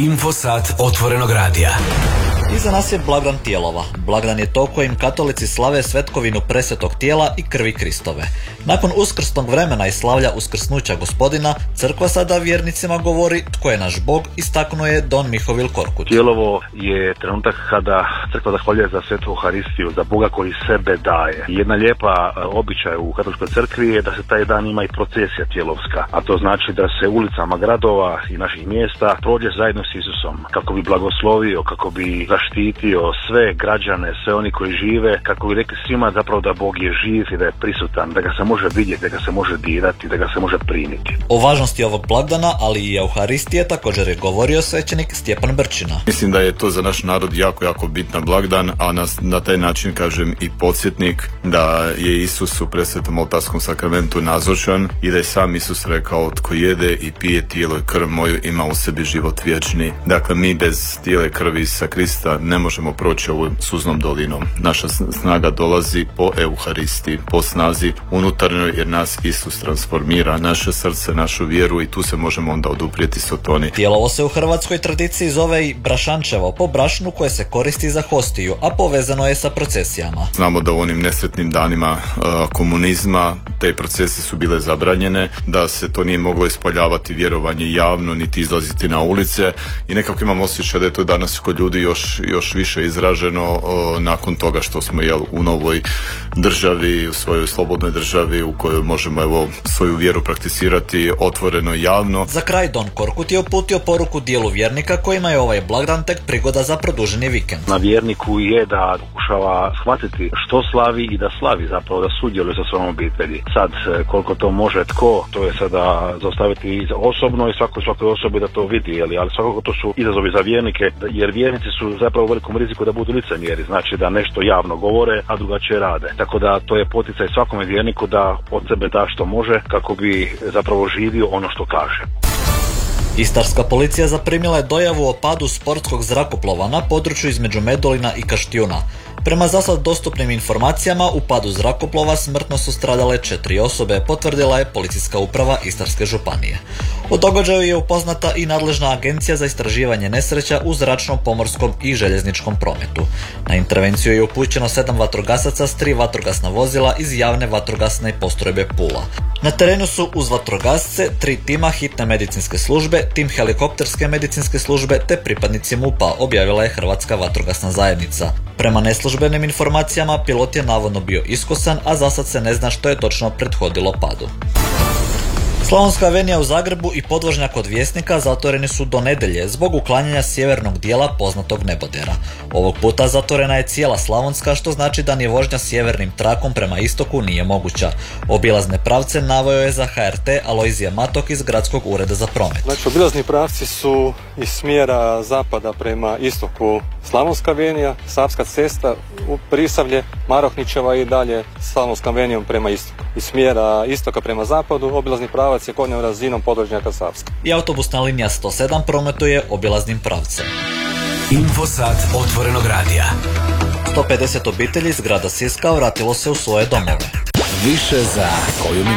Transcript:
Infosat otvorenog radija. Iza nas je blagdan Tijelova. Blagdan je to kojim katolici slave svetkovinu presvetog tijela i krvi Kristove. Nakon uskrsnog vremena i slavlja uskrsnuća Gospodina, crkva sada vjernicima govori tko je naš Bog, istaknuo je don Mihovil Korkut. Tijelovo je trenutak kada crkva zahvaljuje za svetu Euharistiju, za Boga koji sebe daje. Jedna lijepa običaj u katoličkoj crkvi je da se taj dan ima i procesija tijelovska, a to znači da se ulicama gradova i naših mjesta prođe zajedno s Isusom, kako bi blagoslovio, kako bi zaštitio sve građane, sve oni koji žive, kako bi rekli svima zapravo da Bog je živ i da je prisutan, da ga se može vidjeti, da ga se može dirati, da ga se može primiti. O važnosti ovog blagdana, ali i Euharistije, također je govorio svećenik Stjepan Brčina. Mislim da je to za naš narod jako bitan blagdan, a na taj način kažem i podsjetnik da je Isus u presvetom oltarskom sakramentu nazočan i da je sam Isus rekao tko jede i pije tijelo i krv moju ima u sebi život vječni. Dakle, mi bez tijela i krvi sa Krista ne možemo proći ovom suznom dolinom. Naša snaga dolazi po Euharistiji, po snazi unutarnjoj, jer nas Isus transformira, naše srce, našu vjeru, i tu se možemo onda oduprijeti Sotoni. Tijelovo se u hrvatskoj tradiciji zove i brašančevo, po brašnu koje se koristi za hostiju, a povezano je sa procesijama. Znamo da u onim nesretnim danima komunizma te procese su bile zabranjene, da se to nije moglo ispoljavati vjerovanje javno, niti izlaziti na ulice, i nekako imam osjećaj da je to danas kod ljudi još više izraženo nakon toga što smo u novoj državi, u svojoj slobodnoj državi u kojoj možemo svoju vjeru prakticirati otvoreno i javno. Za kraj don Korkut je uputio poruku dijelu vjernika kojima je ovaj blagdan tek prigoda za produženi vikend. Na vjerniku je da pokušava shvatiti što slavi i da slavi, zapravo da sudjeluje sa svojom obitelji. Sad koliko to može tko, to je sada zaostaviti osobno i svakoj osobi da to vidi, ali svakako to su izazovi za vjernike, jer vjernici su zapravo u velikom riziku da budu licemjeri, znači da nešto javno govore, a drugačije rade. Tako da to je poticaj svakome vjerniku da od sebe da što može kako bi zapravo živio ono što kaže. Istarska policija zaprimila je dojavu o padu sportskog zrakoplova na području između Medulina i Kaštijuna. Prema zasad dostupnim informacijama, u padu zrakoplova smrtno su stradale 4 osobe, potvrdila je policijska uprava Istarske županije. O događaju je upoznata i nadležna agencija za istraživanje nesreća u zračnom, pomorskom i željezničkom prometu. Na intervenciju je upućeno 7 vatrogasaca s 3 vatrogasna vozila iz javne vatrogasne postrojbe Pula. Na terenu su uz vatrogasce 3 tima hitne medicinske službe, tim helikopterske medicinske službe te pripadnici MUP-a, objavila je Hrvatska vatrogasna zajednica. Prema neslužbenim informacijama, pilot je navodno bio iskosan, a zasad se ne zna što je točno prethodilo padu. Slavonska avenija u Zagrebu i podvožnjak od Vjesnika zatvoreni su do nedjelje zbog uklanjanja sjevernog dijela poznatog nebodera. Ovog puta zatvorena je cijela Slavonska, što znači da ni vožnja sjevernim trakom prema istoku nije moguća. Obilazne pravce naveo je za HRT Alojzije Matok iz Gradskog ureda za promet. Znači, obilazni pravci su iz smjera zapada prema istoku Slavonska avenija, Savska cesta u Prisavlje, Marohničeva i dalje Slavonskom avenijom prema istoku. Iz smjera istoka prema zapadu obilazni pravac je konjom razinom podvožnjaka Savska. I autobusna linija 107 prometuje obilaznim pravcem. Infosat otvorenog radija. 150 obitelji iz grada Siska vratilo se u svoje domove. Više za koju